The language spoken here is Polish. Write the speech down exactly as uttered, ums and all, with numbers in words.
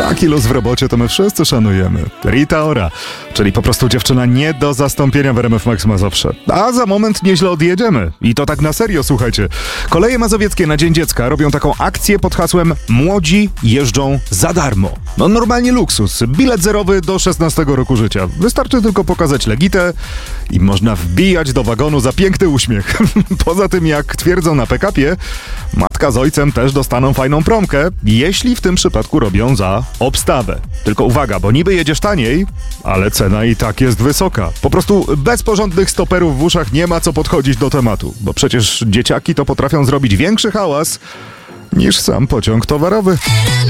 Taki luz w robocie to my wszyscy szanujemy. Rita Ora, czyli po prostu dziewczyna nie do zastąpienia w R M F Max Mazowsze. A za moment nieźle odjedziemy. I to tak na serio, słuchajcie. Koleje mazowieckie na Dzień Dziecka robią taką akcję pod hasłem Młodzi jeżdżą za darmo. No normalnie luksus. Bilet zerowy do szesnastego roku życia. Wystarczy tylko pokazać legitę i można wbijać do wagonu za piękny uśmiech. Poza tym, jak twierdzą na P-kapie, matka z ojcem też dostaną fajną promkę, jeśli w tym przypadku robią za obstawę. Tylko uwaga, bo niby jedziesz taniej, ale cena i tak jest wysoka. Po prostu bez porządnych stoperów w uszach nie ma co podchodzić do tematu, bo przecież dzieciaki to potrafią zrobić większy hałas niż sam pociąg towarowy.